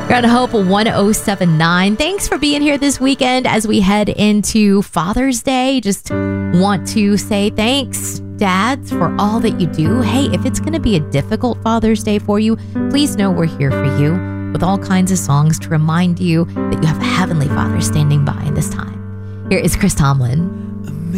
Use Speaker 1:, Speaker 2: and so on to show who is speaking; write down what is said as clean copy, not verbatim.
Speaker 1: You're on Hope 1079. Thanks for being here this weekend as we head into Father's Day. Just want to say thanks, dads, for all that you do. Hey, if it's going to be a difficult Father's Day for you, please know we're here for you with all kinds of songs to remind you that you have a Heavenly Father standing by in this time. Here is Chris Tomlin.